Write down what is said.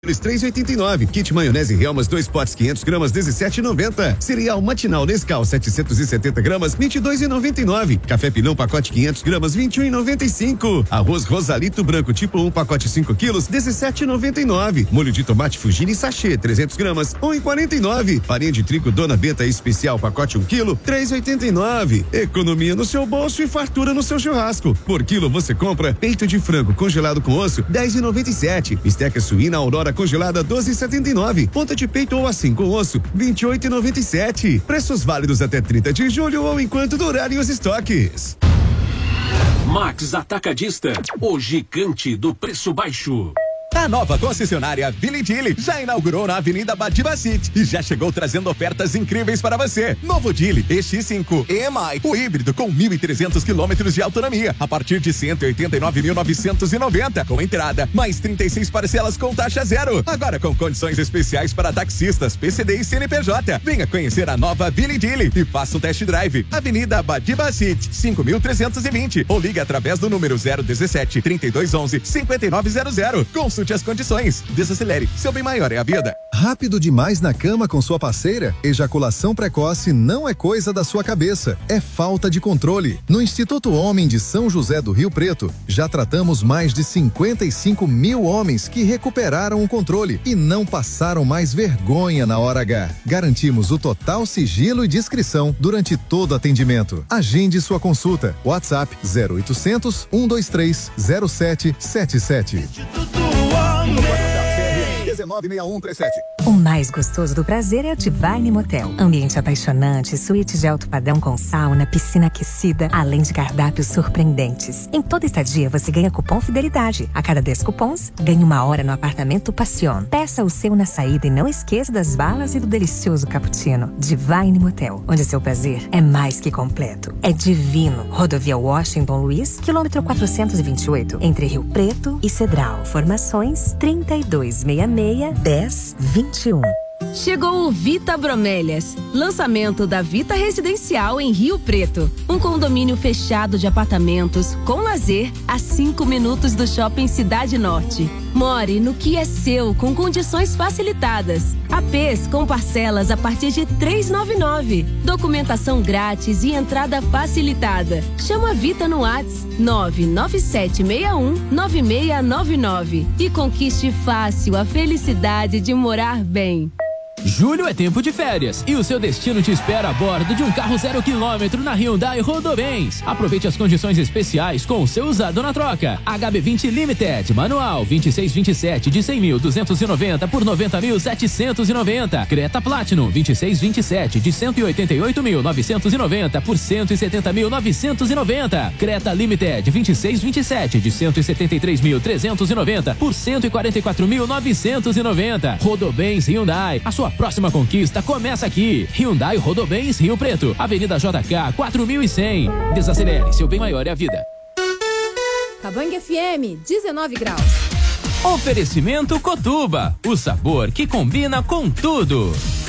3,89. Kit maionese Helmas 2 potes 500 gramas 17,90. Cereal matinal Nescau 770 gramas 22,99. Café Pilão pacote 500 gramas 21,95. Arroz Rosalito branco tipo 1 pacote 5 quilos 17,99. Molho de tomate Fugini sachê 300 gramas 1,49. Farinha de trigo Dona Benta especial pacote 1 quilo 3,89. Economia no seu bolso e fartura no seu churrasco. Por quilo você compra peito de frango congelado com osso 10,97. Bisteca suína Aurora congelada 12,79. Ponta de peito ou assim com osso 28,97. Preços válidos até 30 de julho ou enquanto durarem os estoques. Max Atacadista, o gigante do preço baixo. A nova concessionária Billy Dili já inaugurou na Avenida Badibacite e já chegou trazendo ofertas incríveis para você. Novo Dili EX5 EMI, o híbrido com 1.300 quilômetros de autonomia a partir de 189.990 com entrada, mais 36 parcelas com taxa zero. Agora com condições especiais para taxistas, PCD e CNPJ. Venha conhecer a nova Billy Dili e faça um test drive. Avenida Badibacite, 5.320 ou liga através do número 017 3211 5900. Consulte as condições. Desacelere. Seu bem maior é a vida. Rápido demais na cama com sua parceira? Ejaculação precoce não é coisa da sua cabeça. É falta de controle. No Instituto Homem de São José do Rio Preto, já tratamos mais de 55 mil homens que recuperaram o controle e não passaram mais vergonha na hora H. Garantimos o total sigilo e discrição durante todo o atendimento. Agende sua consulta. WhatsApp 0800 123 0777. 196137. O mais gostoso do prazer é o Divine Motel. Ambiente apaixonante, suíte de alto padrão com sauna, piscina aquecida, além de cardápios surpreendentes. Em toda estadia você ganha cupom Fidelidade. A cada 10 cupons, ganha 1 hora no apartamento Passion. Peça o seu na saída e não esqueça das balas e do delicioso cappuccino. Divine Motel, onde seu prazer é mais que completo. É divino. Rodovia Washington Luiz, quilômetro 428, entre Rio Preto e Cedral. Formações 3266-1021. Chegou o Vita Bromélias, lançamento da Vita Residencial em Rio Preto. Um condomínio fechado de apartamentos com lazer a 5 minutos do Shopping Cidade Norte. More no que é seu com condições facilitadas. APs com parcelas a partir de R$ 399. Documentação grátis e entrada facilitada. Chama a Vita no WhatsApp 99761-9699 e conquiste fácil a felicidade de morar bem. Julho é tempo de férias e o seu destino te espera a bordo de um carro 0 km na Hyundai Rodobens. Aproveite as condições especiais com o seu usado na troca. HB20 Limited, manual 2627 de 100.290 por 90.790. Creta Platinum 2627 de 188.990 por 170.990. Creta Limited 2627 de 173.390 por 144.990. Rodobens Hyundai, a sua próxima conquista começa aqui. Hyundai Rodobens Rio Preto, Avenida JK 4100. Desacelere, seu bem maior é a vida. Cabangue FM, 19 graus. Oferecimento Cotuba, o sabor que combina com tudo.